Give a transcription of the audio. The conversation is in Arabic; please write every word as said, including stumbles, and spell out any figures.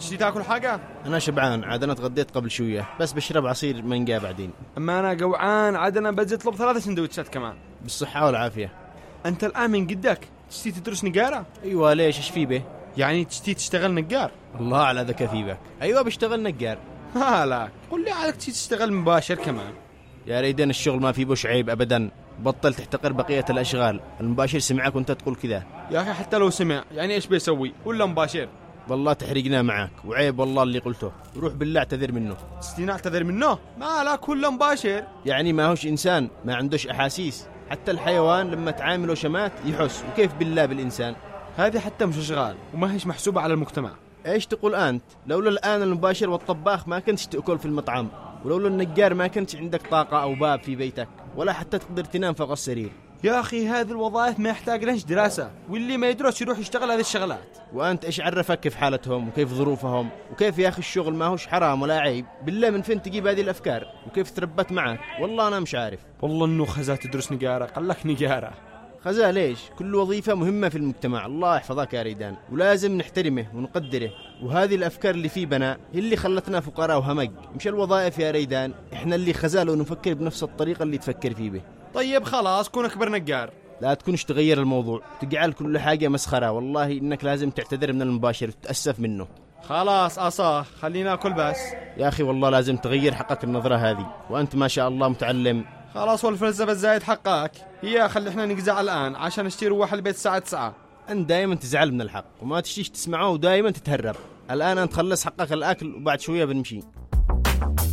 تشتي تاكل حاجة؟ أنا شبعان، عاد أنا تغديت قبل شوية، بس بشرب عصير مانجا بعدين. أما أنا جوعان، عاد أنا بجي أطلب ثلاثة سندوتشات كمان. بالصحة والعافية. أنت الآن من قدك تشتي تدرس نجارة؟ أيوة، ليش إيش في به؟ يعني تشتي تشتغل نجار؟ الله على ذكاء في بك. أيوة بشتغل نجار. ها لا، قل لي عليك تشتي تشتغل مباشر كمان. يا ريدين الشغل ما في بوش عيب أبدا، بطل تحتقر بقية الأشغال. المباشر سمعك وأنت تقول كذا. يا أخي حتى لو سمع يعني إيش بيسوي ولا مباشر؟ والله تحرقنا معك وعيب والله اللي قلته، روح بالله اعتذر منه. تشتي نعتذر منه؟ ما لا كله مباشر. يعني ما هوش إنسان، ما عندوش أحاسيس. حتى الحيوان لما تعامله شمات يحس، وكيف بالله بالإنسان؟ هذه حتى مش أشغال وما هيش محسوبة على المجتمع. ايش تقول أنت؟ لولا الآن المباشر والطباخ ما كنتش تأكل في المطعم، ولولا النجار ما كنتش عندك طاقة أو باب في بيتك، ولا حتى تقدر تنام فوق السرير. يا أخي هذه الوظائف ما يحتاج لهش دراسة، واللي ما يدرس يروح يشتغل هذه الشغلات. وأنت إيش عرفك كيف حالتهم وكيف ظروفهم وكيف يا أخي الشغل ما هوش حرام ولا عيب؟ بالله من فين تجيب هذه الأفكار وكيف تربت معك؟ والله أنا مش عارف. والله إنه خزا تدرس نجارة، قال لك نجارة خزا ليش؟ كل وظيفة مهمة في المجتمع، الله يحفظك يا ريدان، ولازم نحترمه ونقدره. وهذه الأفكار اللي في بنا هي اللي خلتنا فقراء وهمج، مش الوظائف يا ريدان. إحنا اللي خزاله ونفكر بنفس الطريقة اللي تفكر فيه به. طيب خلاص كون أكبر نجار. لا تكونش تغير الموضوع، تجعل كل حاجة مسخرة. والله إنك لازم تعتذر من المباشر وتتأسف منه. خلاص أصاه خلينا أكل بس. يا أخي والله لازم تغير حقك النظرة هذه، وأنت ما شاء الله متعلم. خلاص والفلسفة الزايد حقك. هي خلي احنا نجزع الآن عشان نشتري روح البيت الساعة تسعة. أنت دائما تزعل من الحق وما تشتيش تسمعه ودائما تتهرب. الآن أنت خلص حقك الأكل وبعد شوية بنمشي.